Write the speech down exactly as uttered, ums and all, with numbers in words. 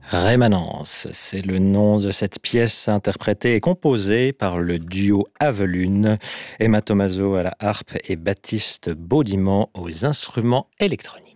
Rémanence, c'est le nom de cette pièce interprétée et composée par le duo Avelune, Emma Thomaso à la harpe et Baptiste Baudiment aux instruments électroniques.